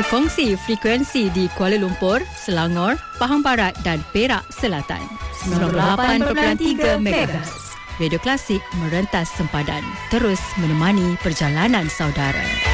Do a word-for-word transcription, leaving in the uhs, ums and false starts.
berkongsi frekuensi di Kuala Lumpur, Selangor, Pahang Barat dan Perak Selatan. sembilan puluh lapan perpuluhan tiga megahertz. Radio Klasik merentas sempadan, terus menemani perjalanan saudara.